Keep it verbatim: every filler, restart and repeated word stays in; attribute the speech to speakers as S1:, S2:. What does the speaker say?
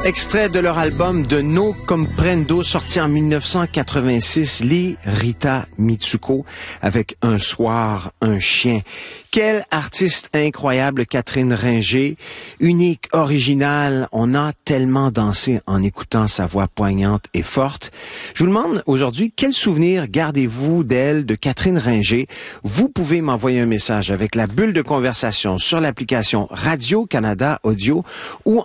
S1: Extrait de leur album De No Comprendo, sorti en mille neuf cent quatre-vingt-six, les Rita Mitsuko, avec Un soir, un chien. Quelle artiste incroyable, Catherine Ringer, unique, originale. On a tellement dansé en écoutant sa voix poignante et forte. Je vous demande aujourd'hui, quel souvenir gardez-vous d'elle, de Catherine Ringer? Vous pouvez m'envoyer un message avec la bulle de conversation sur l'application Radio-Canada Audio ou